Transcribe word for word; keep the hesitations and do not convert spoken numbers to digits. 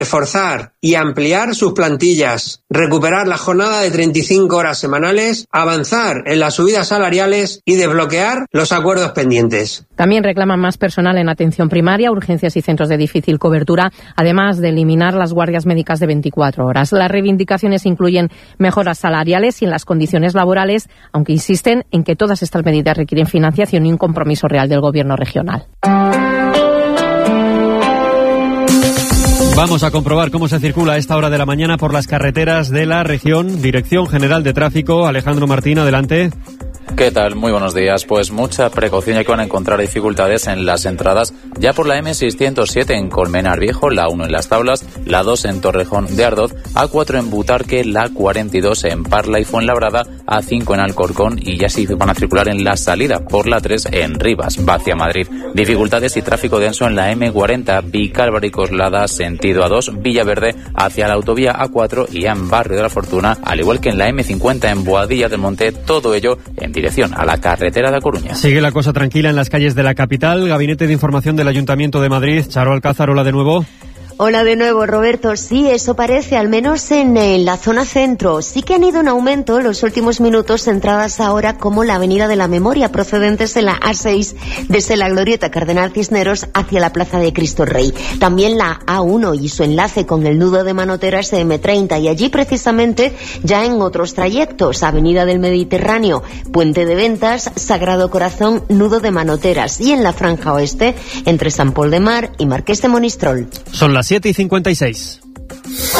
reforzar y ampliar sus plantillas, recuperar la jornada de treinta y cinco horas semanales, avanzar en las subidas salariales y desbloquear los acuerdos pendientes. También reclaman más personal en atención primaria, urgencias y centros de difícil cobertura, además de eliminar las guardias médicas de veinticuatro horas. Las reivindicaciones incluyen mejoras salariales y en las condiciones laborales, aunque insisten en que todas estas medidas requieren financiación y un compromiso real del Gobierno regional. Vamos a comprobar cómo se circula a esta hora de la mañana por las carreteras de la región. Dirección General de Tráfico, Alejandro Martín, adelante. ¿Qué tal? Muy buenos días. Pues mucha precaución, ya que van a encontrar dificultades en las entradas ya por la eme seiscientos siete en Colmenar Viejo, la uno en Las Tablas, la dos en Torrejón de Ardoz, a cuatro en Butarque, la cuarenta y dos en Parla y Fuenlabrada, a cinco en Alcorcón y ya sí van a circular en la salida por la tres en Rivas, va hacia Madrid. Dificultades y tráfico denso en la eme cuarenta, Vicálvaro y Coslada, sentido a dos, Villaverde, hacia la autovía a cuatro y en Barrio de la Fortuna, al igual que en la eme cincuenta en Boadilla del Monte, todo ello en dirección a la carretera de A Coruña. Sigue la cosa tranquila en las calles de la capital. Gabinete de Información del Ayuntamiento de Madrid. Charo Alcázar, hola de nuevo. Hola de nuevo, Roberto. Sí, eso parece, al menos en, en la zona centro. Sí que han ido en aumento en los últimos minutos entradas ahora como la Avenida de la Memoria, procedentes de la A seis, desde la Glorieta Cardenal Cisneros hacia la Plaza de Cristo Rey. También la A uno y su enlace con el nudo de Manoteras de eme treinta, y allí precisamente ya en otros trayectos, Avenida del Mediterráneo, Puente de Ventas, Sagrado Corazón, nudo de Manoteras, y en la franja oeste entre San Pol de Mar y Marqués de Monistrol. Son las siete y cincuenta y seis.